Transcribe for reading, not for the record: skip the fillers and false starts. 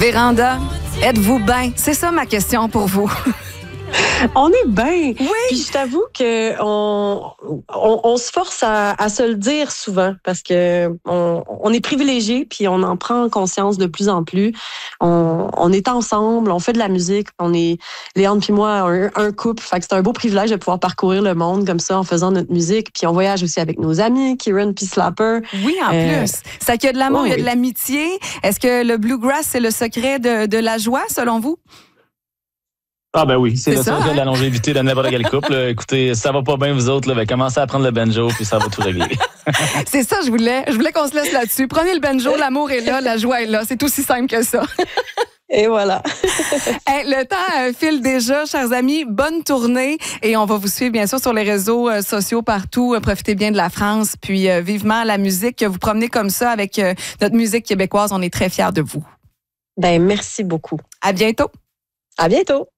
Véranda, êtes-vous bien? C'est ça ma question pour vous. On est bien. Oui. Puis je t'avoue que on se force à se le dire souvent parce que on est privilégié puis on en prend conscience de plus en plus. On est ensemble, on fait de la musique, on est Léandre puis moi un couple. Fait que c'est un beau privilège de pouvoir parcourir le monde comme ça en faisant notre musique. Puis on voyage aussi avec nos amis, Kieran puis Slapper. Oui, en plus. C'est qu'il y a de l'amour, oui, il y a de l'amitié. Est-ce que le bluegrass, c'est le secret de la joie, selon vous? Ah ben oui, c'est le ça, secret de la longévité de n'importe quel couple. Écoutez, ça va pas bien vous autres, ben commencez à prendre le banjo puis ça va tout régler. C'est ça, je voulais qu'on se laisse là-dessus. Prenez le banjo, l'amour est là, la joie est là. C'est aussi simple que ça. Et voilà. Hey, le temps file déjà, chers amis. Bonne tournée et on va vous suivre bien sûr sur les réseaux sociaux partout. Profitez bien de la France, puis vivement la musique. Vous promenez comme ça avec notre musique québécoise. On est très fiers de vous. Ben merci beaucoup. À bientôt. À bientôt.